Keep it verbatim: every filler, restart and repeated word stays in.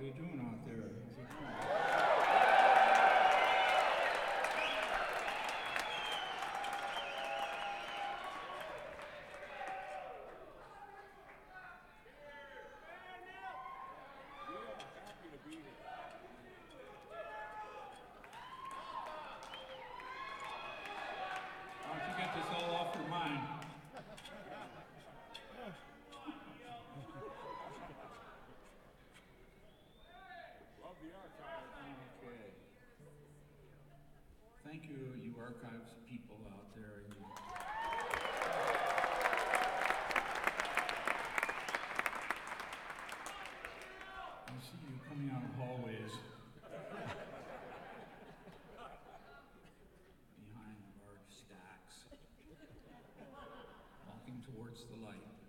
How you doing out there? How's it going? Why don't you get this all off your mind? Love the archive. Okay. Thank you, you archives people out there. You- I see you coming out of hallways behind large stacks, walking towards the light.